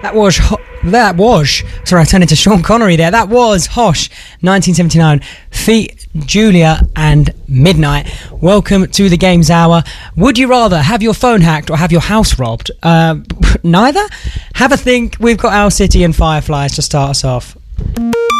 Sorry, I turned into Sean Connery there. That was Hosh, 1979. Feet, Julia, and Midnight. Welcome to the Games Hour. Would you rather have your phone hacked or have your house robbed? Neither? Have a think. We've got Owl City and Fireflies to start us off.